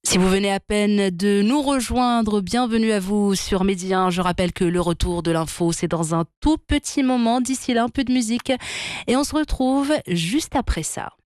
Si vous venez à peine de nous rejoindre, bienvenue à vous sur Midi 1. Je rappelle que le retour de l'info, c'est dans un tout petit moment. D'ici là, un peu de musique et on se retrouve juste après ça.